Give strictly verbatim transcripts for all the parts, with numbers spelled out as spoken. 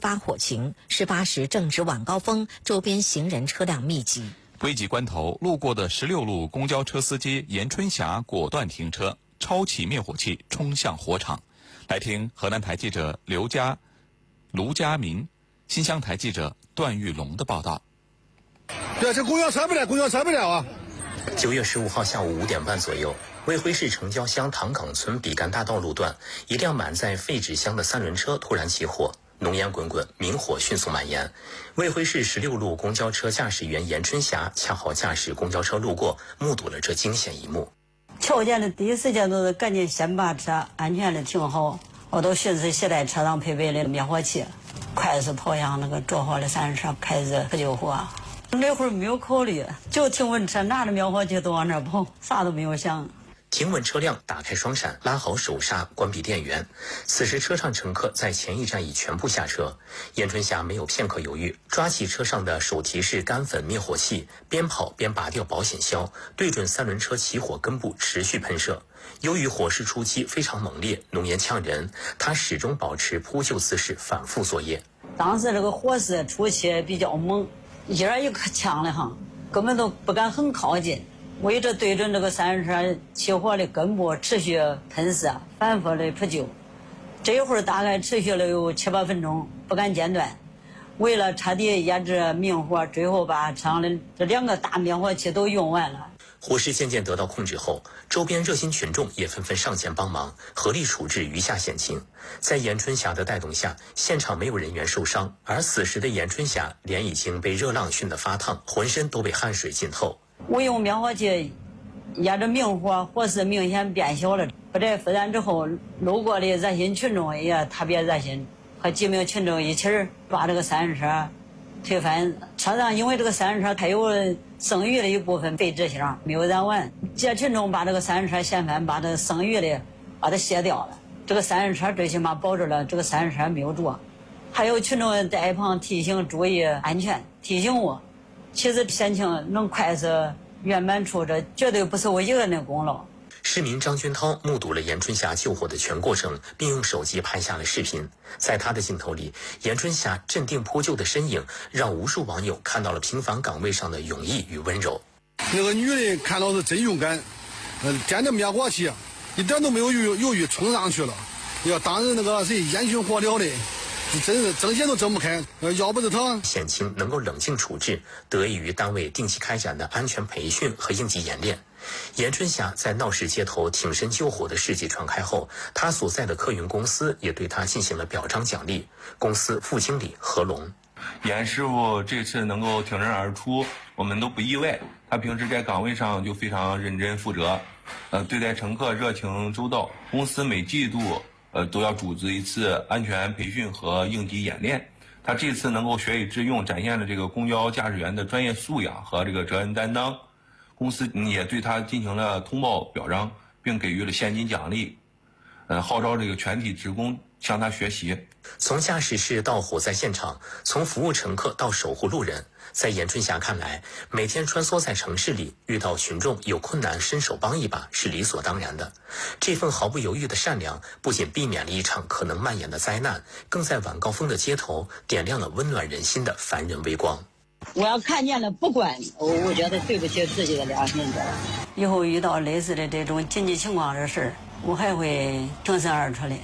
发火情。事发时正值晚高峰，周边行人车辆密集。 危急关头，路过的十六路公交车司机严春霞果断停车，抄起灭火器冲向火场。来听河南台记者刘佳、卢佳民、新乡台记者段玉龙的报道。 对，这公交车不了，公交车不了啊！ 九月十五号下午五点半左右，卫辉市城郊乡唐岗村比干大道路段，一辆满载废纸箱的三轮车突然起火，浓烟滚滚，明火迅速蔓延。卫辉市十六路公交车驾驶员严春霞恰好驾驶公交车路过，目睹了这惊险一幕。 瞧见的第一时间都是赶紧先把车安全的停好，我都寻思携带车上配备的灭火器，快速跑向那个着火的三轮车，开始扑救火。那会儿没有考虑，就停稳车，拿着灭火器都往那跑，啥都没有想。 停稳车辆，打开双闪，拉好手刹，关闭电源。此时车上乘客在前一站已全部下车。严春霞没有片刻犹豫，抓起车上的手提式干粉灭火器，边跑边拔掉保险销，对准三轮车起火根部持续喷射。由于火势初期非常猛烈，浓烟呛人，他始终保持扑救姿势，反复作业。 当时这个火势初期比较猛，一人一个枪的哈，根本都不敢很靠近。我一直对准这个三轮车起火的根部持续喷射，反复的扑救。这一会儿大概持续了有七八分钟，不敢间断。为了彻底压制明火，最后把车上的这两个大灭火器都用完了。 火势渐渐得到控制后，周边热心群众也纷纷上前帮忙，合力处置余下险情。在严春霞的带动下，现场没有人员受伤，而此时的严春霞脸已经被热浪熏得发烫，浑身都被汗水浸透。 我用灭火器压着明火，火势明显变小了。不在复燃之后，路过的热心群众也特别热心，和几名群众一起把这个三轮车推翻。车上因为这个三轮车它有剩余的一部分废纸箱没有燃完，几群众把这个三轮车掀翻，把这个剩余的把它卸掉了。这个三轮车最起码保住了这个三轮车没有着。还有群众在一旁提醒注意安全，提醒我。其实险情能快速圆满处置，绝对不是我一个人的功劳。 市民张军涛目睹了严春霞救火的全过程，并用手机拍下了视频。在他的镜头里，严春霞镇定扑救的身影，让无数网友看到了平凡岗位上的勇毅与温柔。 那个女人看到是真勇敢，呃，掂着灭火器，一点都没有犹犹豫，冲上去了。要当时那个谁烟熏火燎的。真是睁眼都睁不开，要不是他。 险情能够冷静处置，得益于单位定期开展的安全培训和应急演练。严春霞在闹市街头挺身救火的事迹传开后，他所在的客运公司也对他进行了表彰奖励。公司副经理何龙， 严师傅这次能够挺身而出，我们都不意外。他平时在岗位上就非常认真负责，呃，对待乘客热情周到。公司每季度呃，都要组织一次安全培训和应急演练。他这次能够学以致用，展现了这个公交驾驶员的专业素养和这个责任担当。公司也对他进行了通报表彰，并给予了现金奖励。呃，号召这个全体职工向他学习。 从驾驶室到火灾现场，从服务乘客到守护路人，在严春霞看来，每天穿梭在城市里，遇到群众有困难伸手帮一把是理所当然的。这份毫不犹豫的善良，不仅避免了一场可能蔓延的灾难，更在晚高峰的街头点亮了温暖人心的凡人微光。 我要看见了不管，我我觉得对不起自己的良心。以后遇到类似的这种紧急情况的事，我还会挺身而出的。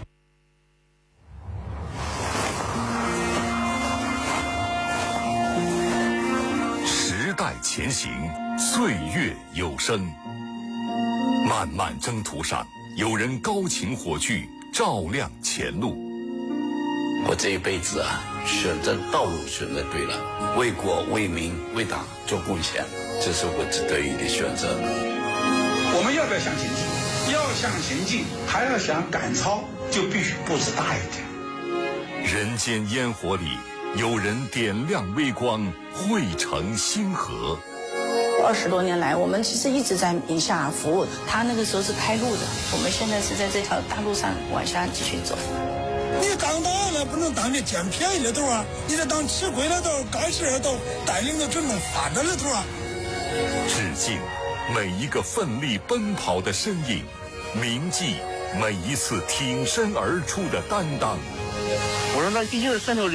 时代前行，岁月有声。漫漫征途上，有人高擎火炬，照亮前路。 我这一辈子啊，选择道路选择对了，为国为民为党做贡献，这是我值得意的选择。 我们要不要向前进？要向前进，还要想赶超，就必须步子大一点。 人间烟火里，有人点亮微光，汇成星河。 二十多年来，我们其实一直在宁夏服务的。他那个时候是开路的，我们现在是在这条大路上往下继续走。 你当党了不能当的捡便宜的头啊，你得当吃亏的头，干事的头，带领着群众发展的头啊。 致敬每一个奋力奔跑的身影，铭记每一次挺身而出的担当。 我说那毕竟是汕头人。